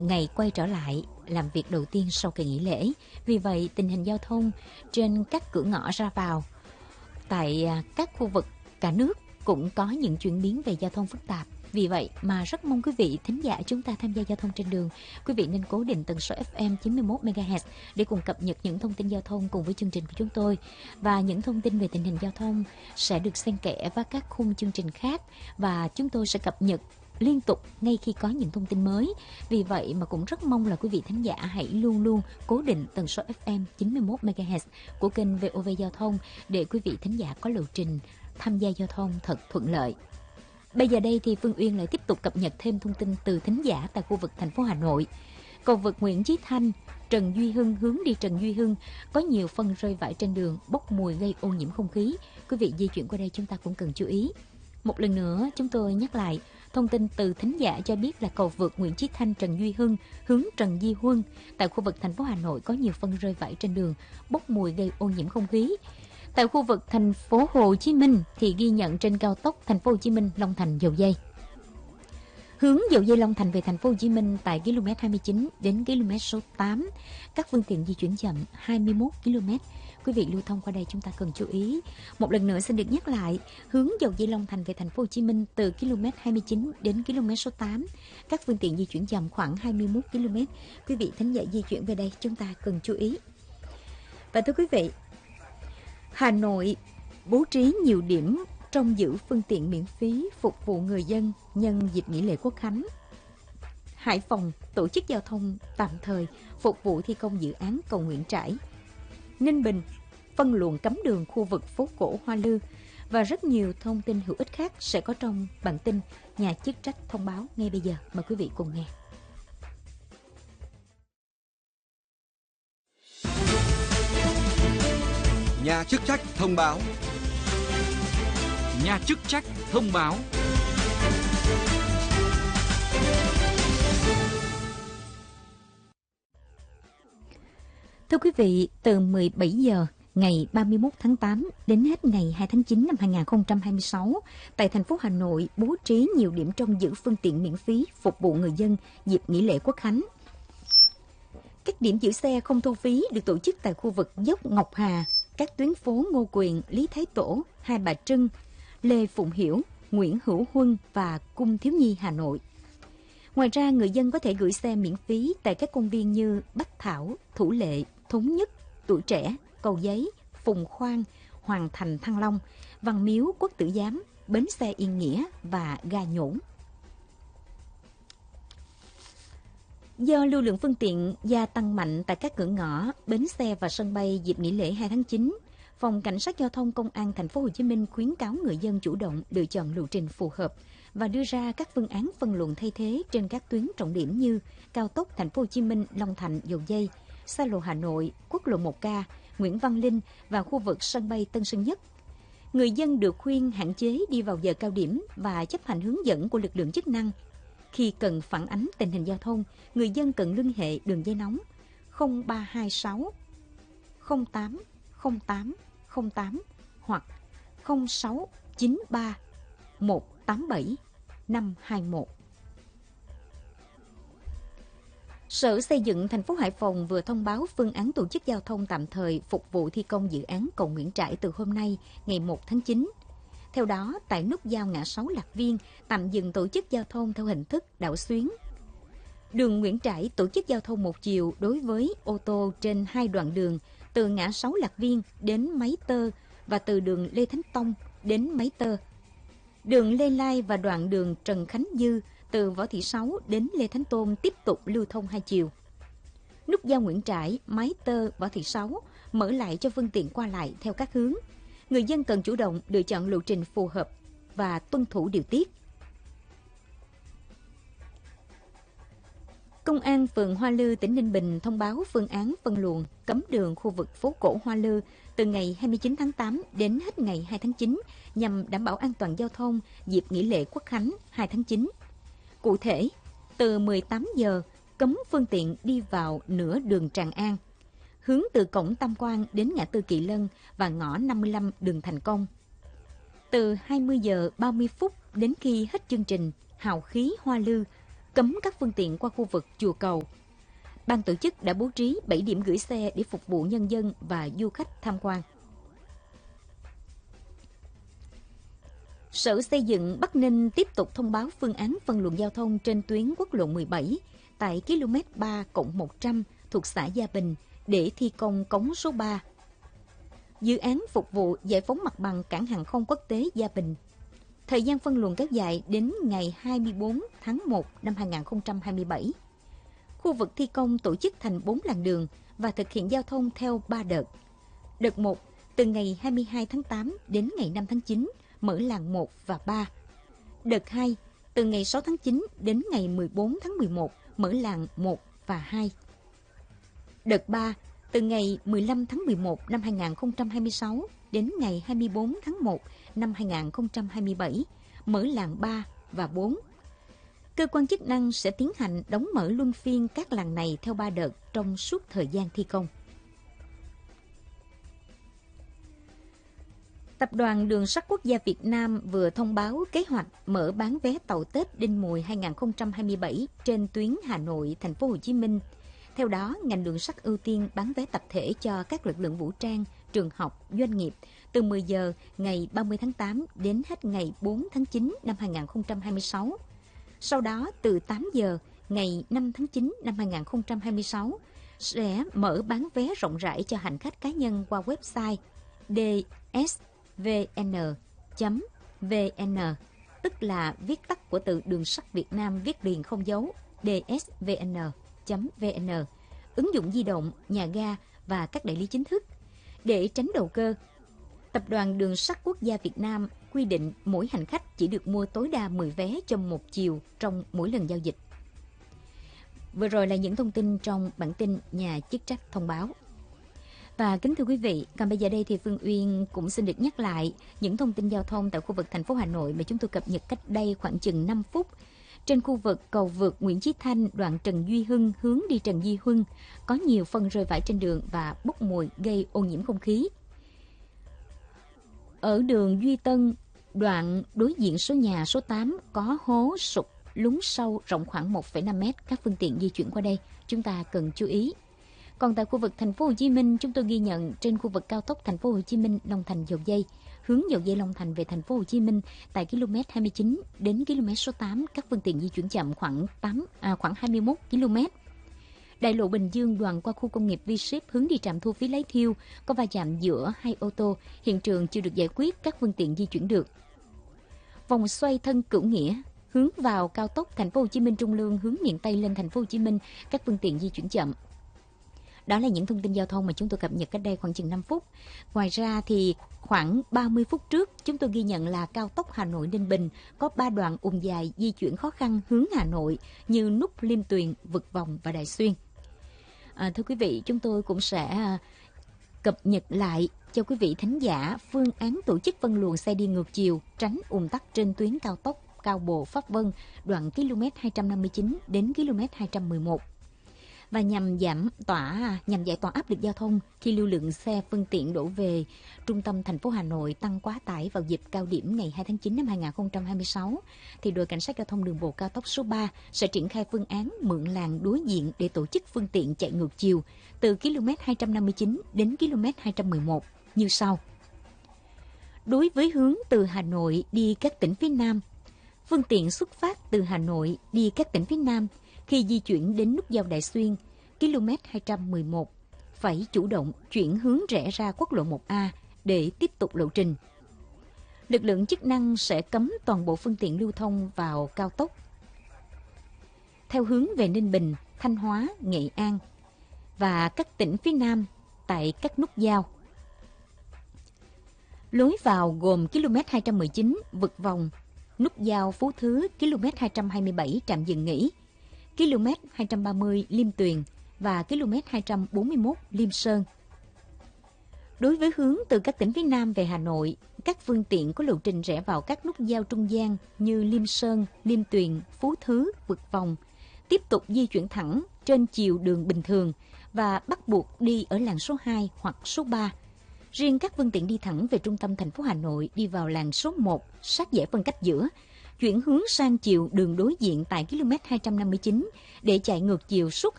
ngày quay trở lại làm việc đầu tiên sau kỳ nghỉ lễ. Vì vậy, tình hình giao thông trên các cửa ngõ ra vào tại các khu vực cả nước cũng có những chuyển biến về giao thông phức tạp. Vì vậy mà rất mong quý vị thính giả chúng ta tham gia giao thông trên đường. Quý vị nên cố định tần số FM 91 MHz để cùng cập nhật những thông tin giao thông cùng với chương trình của chúng tôi. Và những thông tin về tình hình giao thông sẽ được xen kẽ với các khung chương trình khác và chúng tôi sẽ cập nhật liên tục ngay khi có những thông tin mới. Vì vậy mà cũng rất mong là quý vị thính giả hãy luôn luôn cố định tần số FM 91 MHz của kênh VOV Giao thông để quý vị thính giả có lộ trình tham gia giao thông thật thuận lợi. Bây giờ đây thì Phương Uyên lại tiếp tục cập nhật thêm thông tin từ thính giả tại khu vực thành phố Hà Nội. Cầu vượt Nguyễn Chí Thanh, Trần Duy Hưng hướng đi Trần Duy Hưng có nhiều phân rơi vãi trên đường, bốc mùi gây ô nhiễm không khí. Quý vị di chuyển qua đây chúng ta cũng cần chú ý. Một lần nữa chúng tôi nhắc lại thông tin từ thính giả cho biết là cầu vượt Nguyễn Chí Thanh, Trần Duy Hưng hướng Trần Duy Huân tại khu vực thành phố Hà Nội có nhiều phân rơi vãi trên đường, bốc mùi gây ô nhiễm không khí. Tại khu vực thành phố Hồ Chí Minh thì ghi nhận trên cao tốc thành phố Hồ Chí Minh Long Thành Dầu Giây. Hướng Dầu Giây Long Thành về thành phố Hồ Chí Minh tại km 29 đến km số 8, các phương tiện di chuyển chậm 21 km. Quý vị lưu thông qua đây chúng ta cần chú ý. Một lần nữa xin được nhắc lại, hướng Dầu Giây Long Thành về thành phố Hồ Chí Minh từ km 29 đến km số 8, các phương tiện di chuyển chậm khoảng 21 km. Quý vị thính giả di chuyển về đây chúng ta cần chú ý. Và thưa quý vị, Hà Nội bố trí nhiều điểm trông giữ phương tiện miễn phí phục vụ người dân nhân dịp nghỉ lễ Quốc khánh. Hải Phòng tổ chức giao thông tạm thời phục vụ thi công dự án cầu Nguyễn Trãi. Ninh Bình phân luồng cấm đường khu vực phố cổ Hoa Lư và rất nhiều thông tin hữu ích khác sẽ có trong bản tin nhà chức trách thông báo ngay bây giờ. Mời quý vị cùng nghe. Nhà chức trách thông báo. Nhà chức trách thông báo. Thưa quý vị, từ 17 giờ ngày 31 tháng 8 đến hết ngày 2 tháng 9 năm 2026, tại thành phố Hà Nội bố trí nhiều điểm trông giữ phương tiện miễn phí phục vụ người dân dịp nghỉ lễ Quốc khánh. Các điểm giữ xe không thu phí được tổ chức tại khu vực dốc Ngọc Hà, các tuyến phố Ngô Quyền, Lý Thái Tổ, Hai Bà Trưng, Lê Phụng Hiểu, Nguyễn Hữu Huân và Cung Thiếu Nhi Hà Nội. Ngoài ra, người dân có thể gửi xe miễn phí tại các công viên như Bách Thảo, Thủ Lệ, Thống Nhất, Tuổi Trẻ, Cầu Giấy, Phùng Khoang, Hoàng Thành Thăng Long, Văn Miếu, Quốc Tử Giám, Bến xe Yên Nghĩa và ga Nhổn. Do lưu lượng phương tiện gia tăng mạnh tại các cửa ngõ, bến xe và sân bay dịp nghỉ lễ 2 tháng 9, Phòng Cảnh sát Giao thông Công an Thành phố Hồ Chí Minh khuyến cáo người dân chủ động lựa chọn lộ trình phù hợp và đưa ra các phương án phân luồng thay thế trên các tuyến trọng điểm như cao tốc Thành phố Hồ Chí Minh Long Thành Dầu Giây, xa lộ Hà Nội, quốc lộ 1K, Nguyễn Văn Linh và khu vực sân bay Tân Sơn Nhất. Người dân được khuyên hạn chế đi vào giờ cao điểm và chấp hành hướng dẫn của lực lượng chức năng. Khi cần phản ánh tình hình giao thông, người dân cần liên hệ đường dây nóng 0326 08 08 08 hoặc 0693 187 521. Sở Xây dựng thành phố Hải Phòng vừa thông báo phương án tổ chức giao thông tạm thời phục vụ thi công dự án cầu Nguyễn Trãi từ hôm nay, ngày 1 tháng 9. Theo đó, tại nút giao ngã 6 Lạc Viên, tạm dừng tổ chức giao thông theo hình thức đảo xuyến. Đường Nguyễn Trãi tổ chức giao thông một chiều đối với ô tô trên hai đoạn đường từ ngã 6 Lạc Viên đến Máy Tơ và từ đường Lê Thánh Tông đến Máy Tơ. Đường Lê Lai và đoạn đường Trần Khánh Dư từ Võ Thị Sáu đến Lê Thánh Tôn tiếp tục lưu thông hai chiều. Nút giao Nguyễn Trãi, Máy Tơ, Võ Thị Sáu mở lại cho phương tiện qua lại theo các hướng. Người dân cần chủ động lựa chọn lộ trình phù hợp và tuân thủ điều tiết. Công an phường Hoa Lư, tỉnh Ninh Bình thông báo phương án phân luồng cấm đường khu vực phố cổ Hoa Lư từ ngày 29 tháng 8 đến hết ngày 2 tháng 9 nhằm đảm bảo an toàn giao thông dịp nghỉ lễ Quốc khánh 2 tháng 9. Cụ thể, từ 18 giờ cấm phương tiện đi vào nửa đường Tràng An, hướng từ cổng Tam Quan đến ngã tư Kỳ Lân và ngõ 55 đường Thành Công. Từ 20 giờ 30 phút đến khi hết chương trình Hào khí Hoa Lư, cấm các phương tiện qua khu vực chùa Cầu. Ban tổ chức đã bố trí 7 điểm gửi xe để phục vụ nhân dân và du khách tham quan. Sở Xây dựng Bắc Ninh tiếp tục thông báo phương án phân luồng giao thông trên tuyến quốc lộ 17 tại km 3+100 thuộc xã Gia Bình để thi công cống số 3. Dự án phục vụ giải phóng mặt bằng cảng hàng không quốc tế Gia Bình. Thời gian phân luồng kéo dài đến ngày 24 tháng 1 năm 2027. Khu vực thi công tổ chức thành 4 làn đường và thực hiện giao thông theo 3 đợt. Đợt 1 từ ngày 22 tháng 8 đến ngày 5 tháng 9 mở làn 1 và 3. Đợt 2 từ ngày 6 tháng 9 đến ngày 14 tháng 11 mở làn 1 và 2. Đợt 3 từ ngày 15 tháng 11 năm 2026 đến ngày 24 tháng 1 năm 2027 mở làn 3 và 4. Cơ quan chức năng sẽ tiến hành đóng mở luân phiên các làn này theo 3 đợt trong suốt thời gian thi công. Tập đoàn Đường sắt Quốc gia Việt Nam vừa thông báo kế hoạch mở bán vé tàu Tết Đinh Mùi 2027 trên tuyến Hà Nội, Thành phố Hồ Chí Minh. Theo đó, ngành đường sắt ưu tiên bán vé tập thể cho các lực lượng vũ trang, trường học, doanh nghiệp từ 10 giờ ngày 30 tháng 8 đến hết ngày 4 tháng 9 năm 2026. Sau đó, từ 8 giờ ngày 5 tháng 9 năm 2026, sẽ mở bán vé rộng rãi cho hành khách cá nhân qua website dsvn.vn, tức là viết tắt của từ Đường sắt Việt Nam viết liền không dấu, dsvn.vn, ứng dụng di động, nhà ga và các đại lý chính thức. Để tránh đầu cơ, Tập đoàn Đường sắt Quốc gia Việt Nam quy định mỗi hành khách chỉ được mua tối đa 10 vé cho một chiều trong mỗi lần giao dịch. Vừa rồi là những thông tin trong bản tin nhà chức trách thông báo. Và kính thưa quý vị, còn bây giờ đây thì Phương Uyên cũng xin được nhắc lại những thông tin giao thông tại khu vực thành phố Hà Nội mà chúng tôi cập nhật cách đây khoảng chừng 5 phút. Trên khu vực cầu vượt Nguyễn Chí Thanh, đoạn Trần Duy Hưng hướng đi Trần Duy Hưng có nhiều phân rơi vãi trên đường và bốc mùi gây ô nhiễm không khí. Ở đường Duy Tân, đoạn đối diện số nhà số 8 có hố sụt lún sâu rộng khoảng 1,5 mét, các phương tiện di chuyển qua đây chúng ta cần chú ý. Còn tại khu vực thành phố Hồ Chí Minh, chúng tôi ghi nhận trên khu vực cao tốc thành phố Hồ Chí Minh Long Thành Dầu Giây, hướng Dầu Giây Long Thành về thành phố Hồ Chí Minh tại km 29 đến km số 8, các phương tiện di chuyển chậm khoảng 21 km. Đại lộ Bình Dương đoạn qua khu công nghiệp V-Ship hướng đi trạm thu phí Lấy Thiêu có va chạm giữa hai ô tô, hiện trường chưa được giải quyết, các phương tiện di chuyển được. Vòng xoay thân Cửu Nghĩa hướng vào cao tốc thành phố Hồ Chí Minh Trung Lương hướng miền Tây lên thành phố Hồ Chí Minh, các phương tiện di chuyển chậm. Đó là những thông tin giao thông mà chúng tôi cập nhật cách đây khoảng chừng 5 phút. Ngoài ra thì khoảng 30 phút trước, chúng tôi ghi nhận là cao tốc Hà Nội Ninh Bình có 3 đoạn ùn dài di chuyển khó khăn hướng Hà Nội như nút Liêm Tuyền, Vực Vòng và Đại Xuyên. Thưa quý vị, chúng tôi cũng sẽ cập nhật lại cho quý vị thính giả phương án tổ chức phân luồng xe đi ngược chiều tránh ùn tắc trên tuyến cao tốc Cao Bộ Pháp Vân đoạn km 259 đến km 211. Và nhằm giải tỏa áp lực giao thông khi lưu lượng xe phương tiện đổ về trung tâm thành phố Hà Nội tăng quá tải vào dịp cao điểm ngày 2 tháng 9 năm 2026, thì đội cảnh sát giao thông đường bộ cao tốc số 3 sẽ triển khai phương án mượn làn đối diện để tổ chức phương tiện chạy ngược chiều từ km 259 đến km 211 như sau. Đối với hướng từ Hà Nội đi các tỉnh phía Nam, phương tiện xuất phát từ Hà Nội đi các tỉnh phía Nam khi di chuyển đến nút giao Đại Xuyên, km 211, phải chủ động chuyển hướng rẽ ra quốc lộ 1A để tiếp tục lộ trình. Lực lượng chức năng sẽ cấm toàn bộ phương tiện lưu thông vào cao tốc theo hướng về Ninh Bình, Thanh Hóa, Nghệ An và các tỉnh phía Nam tại các nút giao. Lối vào gồm km 219 Vực Vòng, nút giao Phú Thứ km 227 trạm dừng nghỉ, km 230 Liêm Tuyền và km 241 Liêm Sơn. Đối với hướng từ các tỉnh phía Nam về Hà Nội, các phương tiện có lộ trình rẽ vào các nút giao trung gian như Liêm Sơn, Liêm Tuyền, Phú Thứ, Vực Vòng, tiếp tục di chuyển thẳng trên chiều đường bình thường và bắt buộc đi ở làn số 2 hoặc số 3. Riêng các phương tiện đi thẳng về trung tâm thành phố Hà Nội đi vào làn số 1 sát giải phân cách giữa, chuyển hướng sang chiều đường đối diện tại km 259 để chạy ngược chiều suốt